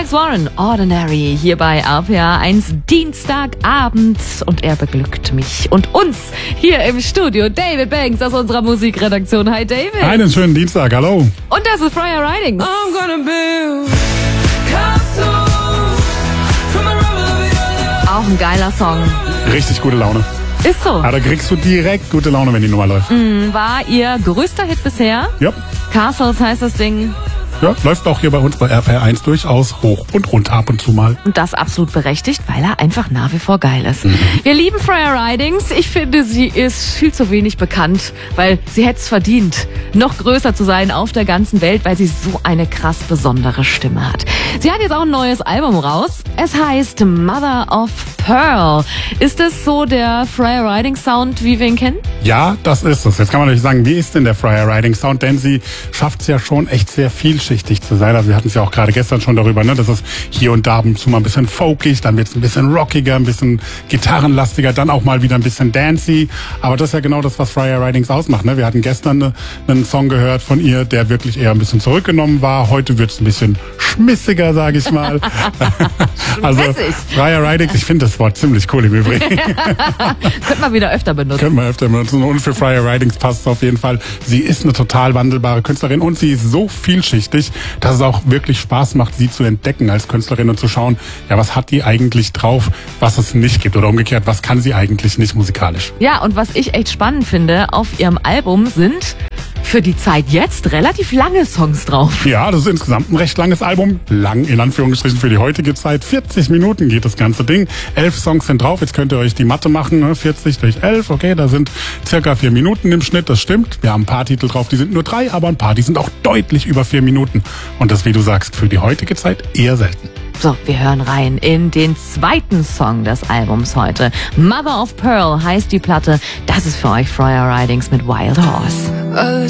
James Warren, Ordinary, hier bei RPA 1 Dienstagabend. Und er beglückt mich und uns hier im Studio. David Banks aus unserer Musikredaktion. Hi David. Einen schönen Dienstag, hallo. Und das ist Friar Ridings. I'm gonna build castles from the rubble of your love. Auch ein geiler Song. Richtig gute Laune. Ist so. Aber da kriegst du direkt gute Laune, wenn die Nummer läuft. War ihr größter Hit bisher. Ja. Castles heißt das Ding. Ja, läuft auch hier bei uns bei RPR 1 durchaus hoch und runter ab und zu mal. Und das absolut berechtigt, weil er einfach nach wie vor geil ist. Wir lieben Friar Ridings. Ich finde, sie ist viel zu wenig bekannt, weil sie hätte es verdient, noch größer zu sein auf der ganzen Welt, weil sie so eine krass besondere Stimme hat. Sie hat jetzt auch ein neues Album raus. Es heißt Mother of Pearl. Ist das so der Friar Ridings Sound, wie wir ihn kennen? Ja, das ist es. Jetzt kann man natürlich sagen, wie ist denn der Friar Ridings Sound? Denn sie schafft es ja schon echt sehr vielschichtig zu sein. Also wir hatten es ja auch gerade gestern schon darüber, ne? Das ist hier und da ab und zu mal ein bisschen folkig, dann wird es ein bisschen rockiger, ein bisschen gitarrenlastiger, dann auch mal wieder ein bisschen dancey. Aber das ist ja genau das, was Friar Ridings ausmacht. Ne? Wir hatten gestern einen Song gehört von ihr, der wirklich eher ein bisschen zurückgenommen war. Heute wird es ein bisschen schmissiger, sage ich mal. Also Friar Ridings, ich finde das Wort ziemlich cool im Übrigen. Könnte man wieder öfter benutzen. Könnte man öfter benutzen. Und für Friar Ridings passt es auf jeden Fall. Sie ist eine total wandelbare Künstlerin und sie ist so vielschichtig, dass es auch wirklich Spaß macht, sie zu entdecken als Künstlerin und zu schauen, ja, was hat die eigentlich drauf, was es nicht gibt? Oder umgekehrt, was kann sie eigentlich nicht musikalisch? Ja, und was ich echt spannend finde, auf ihrem Album sind für die Zeit jetzt relativ lange Songs drauf. Ja, das ist insgesamt ein recht langes Album. Lang in Anführungsstrichen für die heutige Zeit. 40 Minuten geht das ganze Ding. 11 Songs sind drauf. Jetzt könnt ihr euch die Mathe machen. 40 durch 11. Okay, da sind circa 4 Minuten im Schnitt. Das stimmt. Wir haben ein paar Titel drauf, die sind nur 3, aber ein paar, die sind auch deutlich über 4 Minuten. Und das, wie du sagst, für die heutige Zeit eher selten. So, wir hören rein in den zweiten Song des Albums heute. Mother of Pearl heißt die Platte. Das ist für euch Friar Ridings mit Wild Horse.